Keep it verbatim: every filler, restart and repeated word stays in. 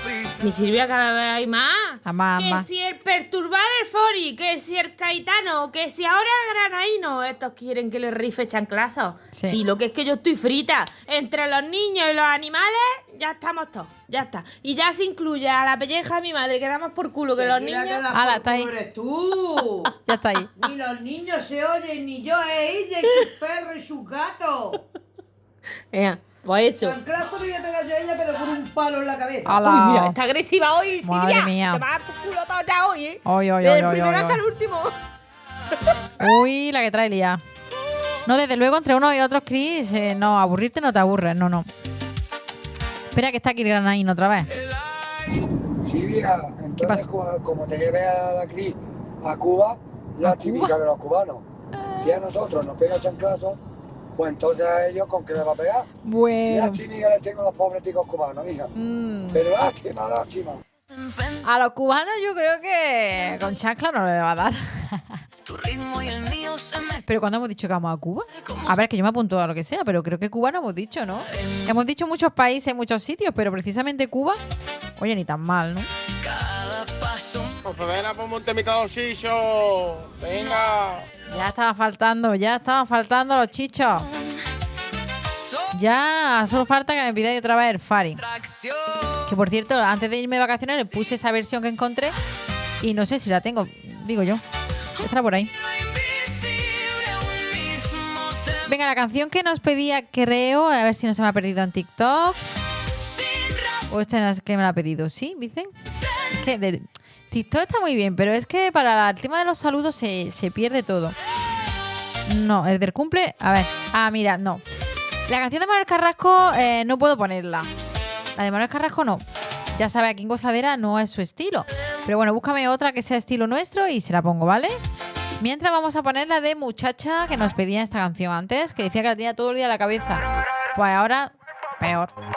Mi Silvia cada vez hay más. A más, que más. si el perturbado del Fori, que si el Caetano, que si ahora el Granaíno. Estos quieren que les rife chanclazos. Sí. Sí, lo que es que yo estoy frita. Entre los niños y los animales, ya estamos todos. Ya está. Y ya se incluye a la pelleja de mi madre, que damos por culo que los Mira niños... que da Ala, por está ahí. culo eres tú. Ya está ahí. Ni los niños se oyen, ni yo, es ella y sus perros y sus gatos. Eh, pues eso. Chanclazo le voy a pegar yo a ella, pero con un palo en la cabeza. Ala. Uy, mira, está agresiva hoy, Madre Silvia. mía. Te vas a dar por culo todo ya hoy, ¿eh? Oy, oy, Desde oy, el oy, primero oy, hasta oy. el último. Uy, la que trae Lía. No, desde luego, entre unos y otros, Chris, eh, no, aburrirte no te aburres, no, no. Espera que está aquí el Granaíno otra vez. Silvia, entonces pasa? cu- como te lleves a la Cris a Cuba, la ¿A típica Cuba? de los cubanos. Si a nosotros nos pega chanclazo, pues entonces a ellos con qué les va a pegar. Bueno. Lástima que les tengo a los pobres ticos cubanos, hija. Mm. Pero lástima, lástima. A los cubanos yo creo que con chancla no le va a dar. Pero cuando hemos dicho que vamos a Cuba, a ver, que yo me apunto a lo que sea, pero creo que Cuba no hemos dicho, ¿no? Hemos dicho muchos países, muchos sitios, pero precisamente Cuba, oye, ni tan mal, ¿no? Pues ven a por Montemicado Chicho. Venga. Ya estaba faltando, ya estaban faltando los chichos. Ya solo falta que me pidáis otra vez el Fari. Que por cierto, antes de irme de vacaciones le puse esa versión que encontré y no sé si la tengo, digo yo. Estará por ahí. Venga, la canción que nos pedía, creo, a ver si no se me ha perdido en TikTok. O esta no es que me la ha pedido, ¿sí? ¿Dicen? Es que de- TikTok está muy bien, pero es que para el tema de los saludos se, se pierde todo. No, el del cumple, a ver. Ah, mira, no. La canción de Manuel Carrasco eh, no puedo ponerla. La de Manuel Carrasco no. Ya sabe, aquí en Gozadera no es su estilo. Pero bueno, búscame otra que sea estilo nuestro y se la pongo, ¿vale? Mientras vamos a poner la de Muchacha que nos pedía esta canción antes, que decía que la tenía todo el día en la cabeza. Pues ahora, peor.